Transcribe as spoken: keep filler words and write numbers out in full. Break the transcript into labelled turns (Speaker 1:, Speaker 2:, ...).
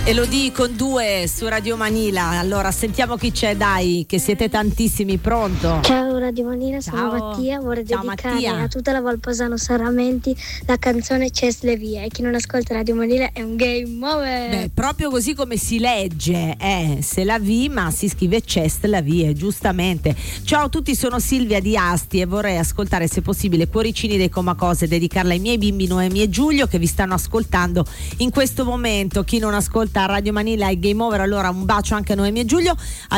Speaker 1: Elodie con due su Radio Manila. Allora sentiamo chi c'è, dai, che siete tantissimi. Pronto?
Speaker 2: Ciao Radio Manila, sono
Speaker 1: Ciao.
Speaker 2: Mattia. Vorrei
Speaker 1: Ciao,
Speaker 2: dedicare
Speaker 1: Mattia.
Speaker 2: a tutta la Valposano Saramenti la canzone Chess le vie, e chi non ascolta Radio Manila è un game over.
Speaker 1: Beh, proprio così come si legge, eh, se la vi, ma si scrive Chest la vie, giustamente. Ciao a tutti, sono Silvia di Asti e vorrei ascoltare, se possibile, Cuoricini dei Comacose, dedicarla ai miei bimbi Noemi e Giulio che vi stanno ascoltando in questo momento. Chi non ascolta Radio Manila è game over, allora un bacio anche a Noemi e Giulio.